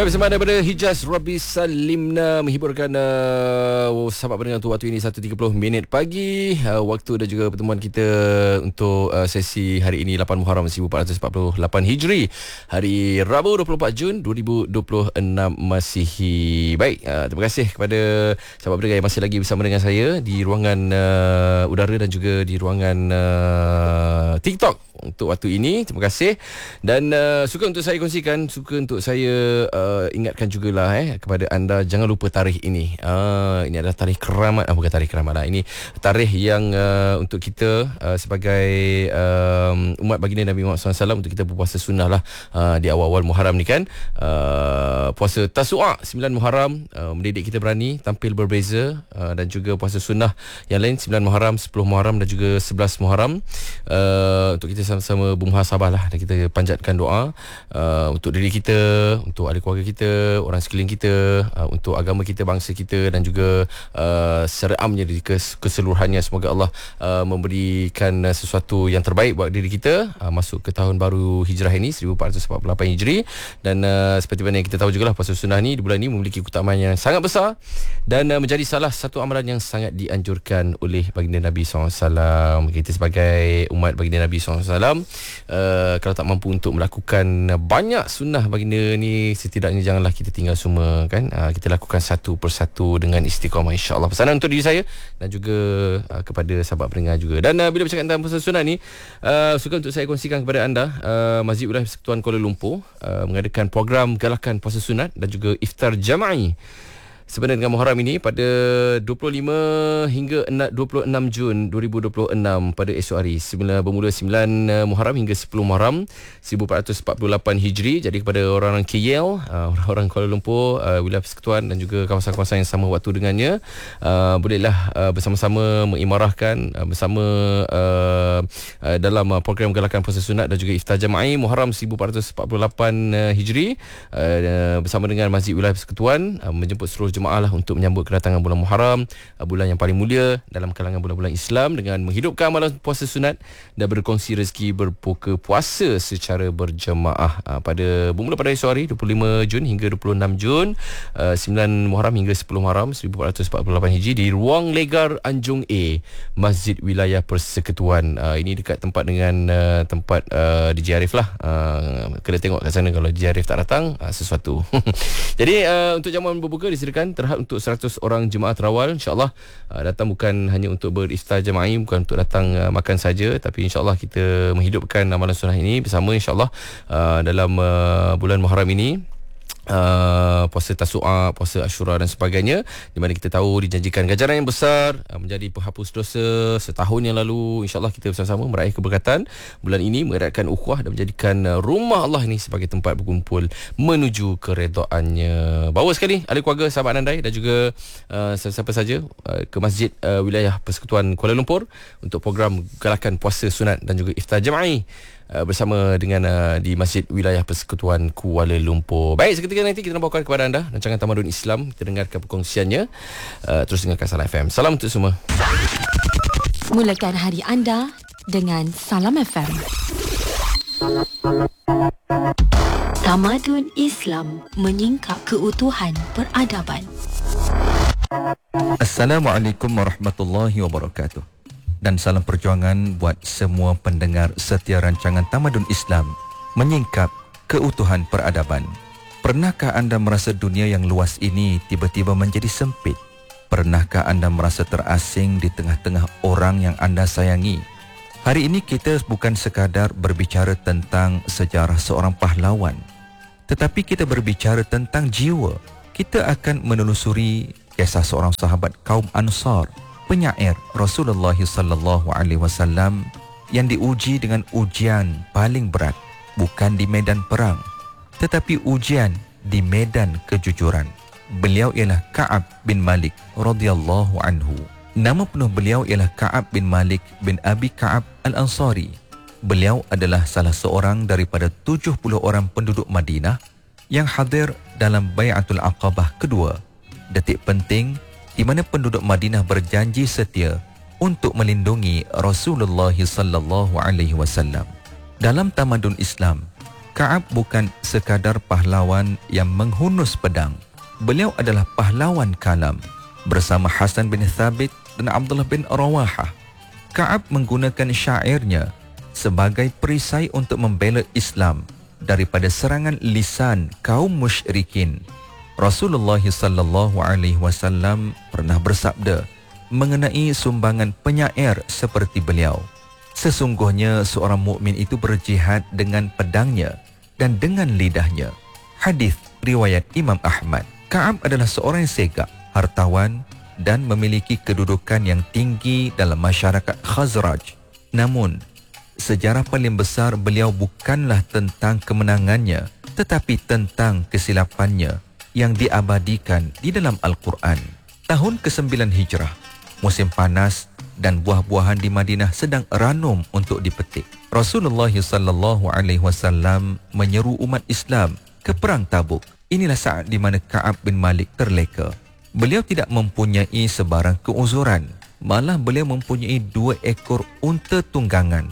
Baik, bersama daripada Hijaz Rabi Salimna menghiburkan sahabat pendengar untuk waktu ini 1.30 pagi, waktu dan juga pertemuan kita untuk sesi hari ini 8 Muharram 1448 Hijri, hari Rabu 24 Jun 2026 Masihi. Baik, terima kasih kepada sahabat pendengar yang masih lagi bersama dengan saya di ruangan udara dan juga di ruangan TikTok untuk waktu ini. Terima kasih. Dan suka untuk saya kongsikan, suka untuk saya ingatkan jugalah kepada anda, jangan lupa tarikh ini. Ini adalah tarikh keramat, bukan tarikh keramat lah. Ini tarikh yang untuk kita sebagai umat baginda Nabi Muhammad SAW, untuk kita berpuasa sunnah lah di awal-awal Muharram ni kan. Puasa Tasu'a 9 Muharram, mendidik kita berani tampil berbeza, dan juga puasa sunnah yang lain 9 Muharram, 10 Muharram dan juga 11 Muharram, untuk kita sama-sama bermuhasabah lah, dan kita panjatkan doa untuk diri kita, untuk ahli keluarga kita, orang sekeliling kita, untuk agama kita, bangsa kita, dan juga secara amnya di keseluruhannya. Semoga Allah memberikan sesuatu yang terbaik buat diri kita masuk ke tahun baru Hijrah ini 1448 Hijri. Dan seperti mana yang kita tahu jugalah, puasa sunnah ni di bulan ini memiliki keutamaan yang sangat besar dan menjadi salah satu amalan yang sangat dianjurkan oleh baginda Nabi SAW. Kita sebagai umat baginda Nabi SAW, kalau tak mampu untuk melakukan banyak sunnah baginda ni, setidaknya janganlah kita tinggal semua kan. Kita lakukan satu persatu dengan istiqamah, insya-Allah. Pesanan untuk diri saya dan juga kepada sahabat pendengar juga. Dan bila bercakap tentang puasa sunnah ni, suka untuk saya kongsikan kepada anda, Masjid Wilayah Persekutuan Kuala Lumpur mengadakan program galakan puasa sunat dan juga iftar jama'i sebenarnya dengan Muharram ini pada 25 hingga 26 Jun 2026 pada esok hari, bermula 9 Muharram hingga 10 Muharram 1448 Hijri. Jadi kepada orang-orang KL, orang-orang Kuala Lumpur, wilayah persekutuan dan juga kawasan-kawasan yang sama waktu dengannya, bolehlah bersama-sama mengimarahkan bersama dalam program galakan puasa sunat dan juga iftar jama'i Muharram 1448 Hijri, bersama dengan Masjid Wilayah Persekutuan menjemput seluruh jemaah lah untuk menyambut kedatangan bulan Muharram, bulan yang paling mulia dalam kalangan bulan-bulan Islam, dengan menghidupkan amalan puasa sunat dan berkongsi rezeki berbuka puasa secara berjemaah bermula pada esok hari 25 Jun hingga 26 Jun, 9 Muharram hingga 10 Muharram 1448 Hijri di Ruang Legar Anjung A, Masjid Wilayah Persekutuan. Ini dekat tempat dengan tempat DJ Arif lah. Kena tengok kat sana kalau DJ Arif tak datang, sesuatu. Jadi untuk jamuan berbuka disediakan terhad untuk 100 orang jemaah terawal. InsyaAllah datang bukan hanya untuk beriftar jema'i, bukan untuk datang makan saja, tapi insyaAllah kita menghidupkan amalan sunnah ini bersama insyaAllah dalam bulan Muharram ini. Puasa Tasu'a, puasa Ashura dan sebagainya, di mana kita tahu dijanjikan ganjaran yang besar, menjadi penghapus dosa setahun yang lalu. InsyaAllah kita bersama-sama meraih keberkatan bulan ini, mengeratkan ukhuwah dan menjadikan rumah Allah ini sebagai tempat berkumpul menuju keredaannya. Bawa sekali ahli keluarga, sahabat andai dan juga siapa saja ke Masjid Wilayah Persekutuan Kuala Lumpur untuk program galakan puasa sunat dan juga iftar jama'i bersama dengan di Masjid Wilayah Persekutuan Kuala Lumpur. Baik, seketika nanti kita nak bawakan kepada anda rancangan Tamadun Islam. Kita dengarkan perkongsiannya. Terus dengarkan Salam FM. Salam untuk semua. Mulakan hari anda dengan Salam FM. Tamadun Islam menyingkap keutuhan peradaban. Assalamualaikum warahmatullahi wabarakatuh. Dan salam perjuangan buat semua pendengar setia rancangan Tamadun Islam menyingkap keutuhan peradaban. Pernahkah anda merasa dunia yang luas ini tiba-tiba menjadi sempit? Pernahkah anda merasa terasing di tengah-tengah orang yang anda sayangi? Hari ini kita bukan sekadar berbicara tentang sejarah seorang pahlawan, tetapi kita berbicara tentang jiwa. Kita akan menelusuri kisah seorang sahabat kaum Ansar, penyair Rasulullah sallallahu alaihi wasallam yang diuji dengan ujian paling berat, bukan di medan perang tetapi ujian di medan kejujuran. Beliau ialah Ka'ab bin Malik radhiyallahu anhu. Nama penuh beliau ialah Ka'ab bin Malik bin Abi Ka'ab Al-Ansari. Beliau adalah salah seorang daripada 70 orang penduduk Madinah yang hadir dalam Bai'atul Aqabah kedua, detik penting di mana penduduk Madinah berjanji setia untuk melindungi Rasulullah sallallahu alaihi wasallam. Dalam tamadun Islam, Ka'ab bukan sekadar pahlawan yang menghunus pedang. Beliau adalah pahlawan kalam. Bersama Hasan bin Thabit dan Abdullah bin Rawahah, Ka'ab menggunakan syairnya sebagai perisai untuk membela Islam daripada serangan lisan kaum musyrikin. Rasulullah sallallahu alaihi wasallam pernah bersabda mengenai sumbangan penyair seperti beliau, sesungguhnya seorang mukmin itu berjihad dengan pedangnya dan dengan lidahnya. Hadis riwayat Imam Ahmad. Ka'ab adalah seorang yang segak, hartawan dan memiliki kedudukan yang tinggi dalam masyarakat Khazraj. Namun, sejarah paling besar beliau bukanlah tentang kemenangannya, tetapi tentang kesilapannya yang diabadikan di dalam Al-Quran. Tahun ke-9 Hijrah, musim panas dan buah-buahan di Madinah sedang ranum untuk dipetik. Rasulullah sallallahu alaihi wasallam menyeru umat Islam ke perang Tabuk. Inilah saat di mana Ka'ab bin Malik terleka. Beliau tidak mempunyai sebarang keuzuran, malah beliau mempunyai 2 ekor unta tunggangan,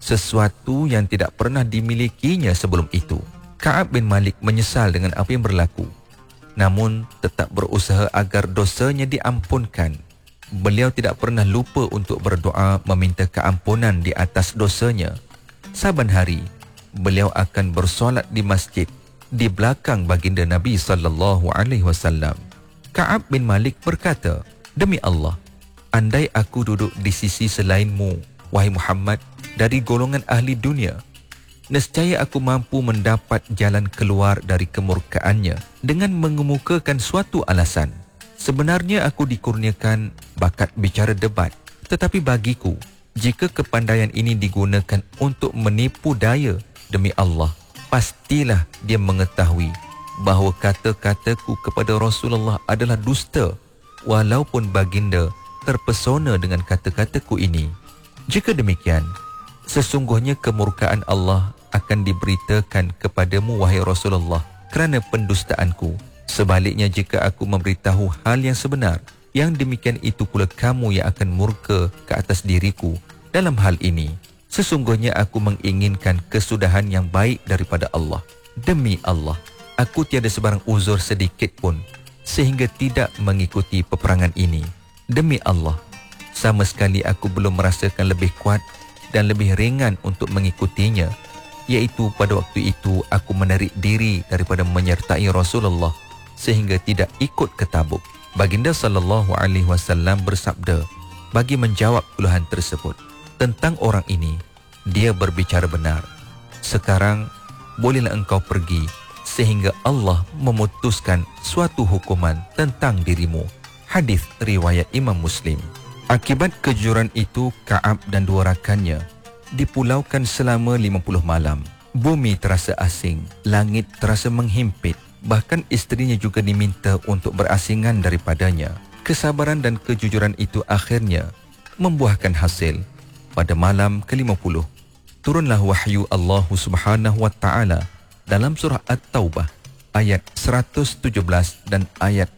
sesuatu yang tidak pernah dimilikinya sebelum itu. Ka'ab bin Malik menyesal dengan apa yang berlaku, namun tetap berusaha agar dosanya diampunkan. Beliau tidak pernah lupa untuk berdoa meminta keampunan di atas dosanya. Saban hari, beliau akan bersolat di masjid di belakang baginda Nabi sallallahu alaihi wasallam. Ka'ab bin Malik berkata, "Demi Allah, andai aku duduk di sisi selainmu, wahai Muhammad, dari golongan ahli dunia, nescaya aku mampu mendapat jalan keluar dari kemurkaannya dengan mengemukakan suatu alasan. Sebenarnya aku dikurniakan bakat bicara debat, tetapi bagiku, jika kepandaian ini digunakan untuk menipu daya, demi Allah, pastilah dia mengetahui bahawa kata-kataku kepada Rasulullah adalah dusta, walaupun baginda terpesona dengan kata-kataku ini. Jika demikian, sesungguhnya kemurkaan Allah akan diberitakan kepadamu, wahai Rasulullah, kerana pendustaanku. Sebaliknya, jika aku memberitahu hal yang sebenar, yang demikian itu pula kamu yang akan murka ke atas diriku dalam hal ini. Sesungguhnya aku menginginkan kesudahan yang baik daripada Allah. Demi Allah, aku tiada sebarang uzur sedikit pun sehingga tidak mengikuti peperangan ini. Demi Allah, sama sekali aku belum merasakan lebih kuat dan lebih ringan untuk mengikutinya, iaitu pada waktu itu aku menarik diri daripada menyertai Rasulullah sehingga tidak ikut ke Tabuk." Baginda sallallahu alaihi wasallam bersabda bagi menjawab keluhan tersebut, "Tentang orang ini, dia berbicara benar. Sekarang bolehlah engkau pergi sehingga Allah memutuskan suatu hukuman tentang dirimu." Hadis riwayat Imam Muslim. Akibat kejujuran itu, Ka'ab dan 2 rakannya dipulaukan selama 50 malam. Bumi terasa asing, langit terasa menghimpit, bahkan isterinya juga diminta untuk berasingan daripadanya. Kesabaran dan kejujuran itu akhirnya membuahkan hasil. Pada malam ke-50, turunlah wahyu Allah Subhanahu wa taala dalam surah At-Taubah ayat 117 dan ayat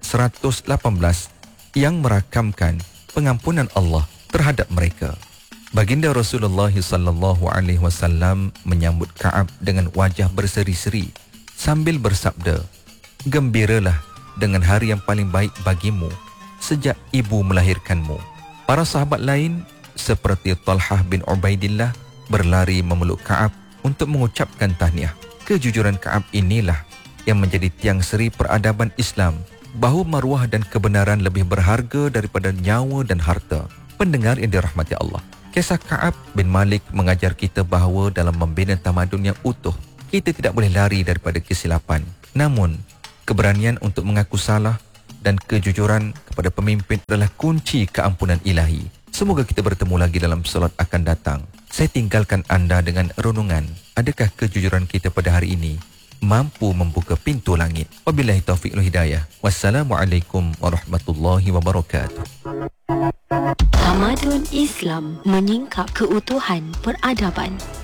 118 yang merakamkan pengampunan Allah terhadap mereka. Baginda Rasulullah sallallahu alaihi wasallam menyambut Ka'ab dengan wajah berseri-seri sambil bersabda, "Gembiralah dengan hari yang paling baik bagimu sejak ibu melahirkanmu." Para sahabat lain seperti Talhah bin Ubaidillah berlari memeluk Ka'ab untuk mengucapkan tahniah. Kejujuran Ka'ab inilah yang menjadi tiang seri peradaban Islam, bahawa maruah dan kebenaran lebih berharga daripada nyawa dan harta. Pendengar yang dirahmati Allah, kisah Ka'ab bin Malik mengajar kita bahawa dalam membina tamadun yang utuh, kita tidak boleh lari daripada kesilapan. Namun, keberanian untuk mengaku salah dan kejujuran kepada pemimpin adalah kunci keampunan ilahi. Semoga kita bertemu lagi dalam solat akan datang. Saya tinggalkan anda dengan renungan. Adakah kejujuran kita pada hari ini mampu membuka pintu langit? Wabillahi taufiq wal hidayah. Wassalamualaikum warahmatullahi wabarakatuh. Tamadun Islam menyingkap keutuhan peradaban.